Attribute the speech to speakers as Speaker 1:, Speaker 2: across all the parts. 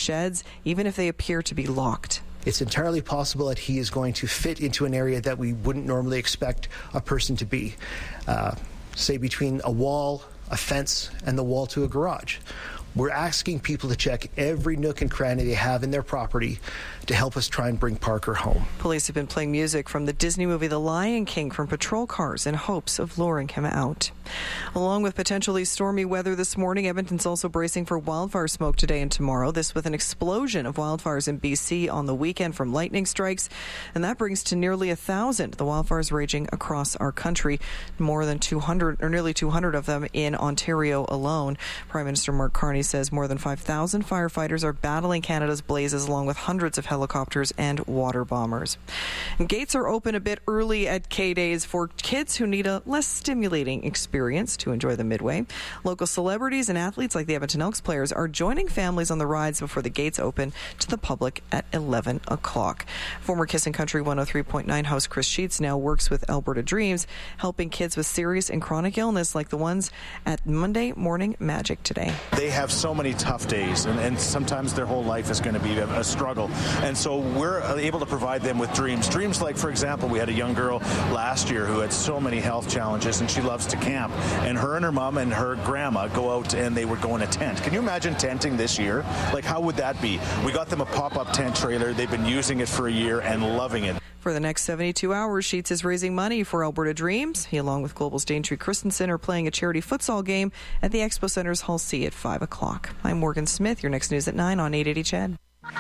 Speaker 1: sheds, even if they appear to be locked.
Speaker 2: It's entirely possible that he is going to fit into an area that we wouldn't normally expect a person to be, say between a wall, a fence, and the wall to a garage. We're asking people to check every nook and cranny they have in their property to help us try and bring Parker home.
Speaker 1: Police have been playing music from the Disney movie The Lion King from patrol cars in hopes of luring him out. Along with potentially stormy weather this morning, Edmonton's also bracing for wildfire smoke today and tomorrow. This with an explosion of wildfires in BC on the weekend from lightning strikes, and that brings to nearly 1,000 the wildfires raging across our country. More than 200 or nearly 200 of them in Ontario alone. Prime Minister Mark Carney says more than 5,000 firefighters are battling Canada's blazes, along with hundreds of helicopters and water bombers. And gates are open a bit early at K-Days for kids who need a less stimulating experience to enjoy the Midway. Local celebrities and athletes like the Edmonton Elks players are joining families on the rides before the gates open to the public at 11 o'clock. Former Kissin' Country 103.9 host Chris Sheets now works with Alberta Dreams, helping kids with serious and chronic illness like the ones at Monday Morning Magic today.
Speaker 3: They have so many tough days, and sometimes their whole life is going to be a struggle. And so we're able to provide them with dreams. Dreams like, for example, we had a young girl last year who had so many health challenges, and she loves to camp. And her mom and her grandma go out and they would go in a tent. Can you imagine tenting this year? Like, how would that be? We got them a pop-up tent trailer. They've been using it for a year and loving it.
Speaker 1: For the next 72 hours, Sheets is raising money for Alberta Dreams. He, along with Global's Daintree Christensen, are playing a charity futsal game at the Expo Center's Hall C at 5 o'clock. I'm Morgan Smith. Your next news at 9 on 880 CHED.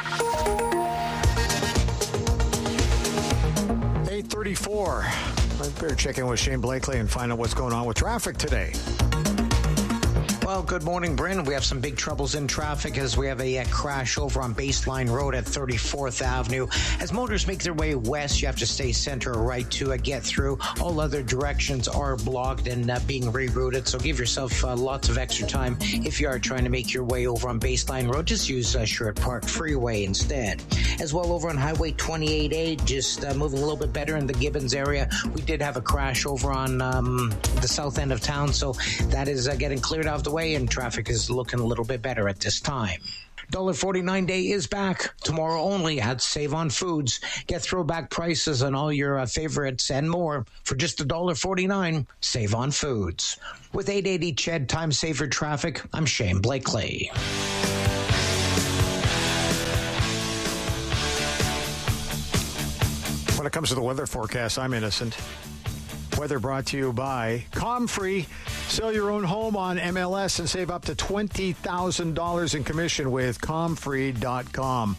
Speaker 4: 8:34. I better check in with Shane Blakely and find out what's going on with traffic today.
Speaker 5: Well, good morning, Bryn. We have some big troubles in traffic as we have a crash over on Baseline Road at 34th Avenue. As motors make their way west, you have to stay center right to get through. All other directions are blocked and being rerouted, so give yourself lots of extra time if you are trying to make your way over on Baseline Road. Just use Sherwood Park Freeway instead. As well, over on Highway 28A, just moving a little bit better in the Gibbons area. We did have a crash over on the south end of town, so that is getting cleared off the way, and traffic is looking a little bit better at this time. $1.49 day is back tomorrow only at Save on Foods. Get throwback prices on all your favorites and more for just $1.49. Save on Foods. With 880 CHED Time Saver Traffic, I'm Shane Blakely.
Speaker 4: When it comes to the weather forecast, I'm innocent. Weather brought to you by Comfree. Sell your own home on MLS and save up to $20,000 in commission with Comfree.com.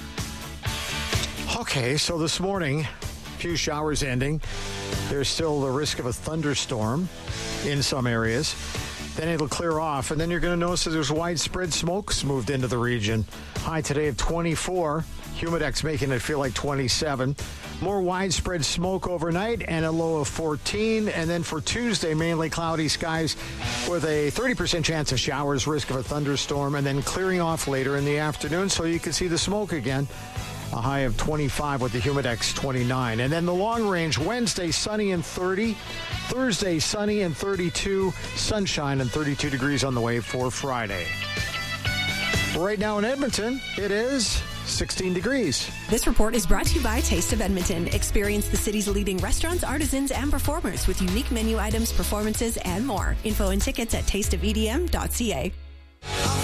Speaker 4: Okay, so this morning, a few showers ending. There's still the risk of a thunderstorm in some areas. Then it'll clear off, and then you're going to notice that there's widespread smokes moved into the region. High today of 24. Humidex making it feel like 27. More widespread smoke overnight and a low of 14. And then for Tuesday, mainly cloudy skies with a 30% chance of showers, risk of a thunderstorm, and then clearing off later in the afternoon so you can see the smoke again. A high of 25 with the Humidex 29. And then the long range, Wednesday, sunny and 30. Thursday, sunny and 32. Sunshine and 32 degrees on the way for Friday. Right now in Edmonton, it is 16 degrees.
Speaker 6: This report is brought to you by Taste of Edmonton. Experience the city's leading restaurants, artisans, and performers with unique menu items, performances, and more. Info and tickets at tasteofedm.ca.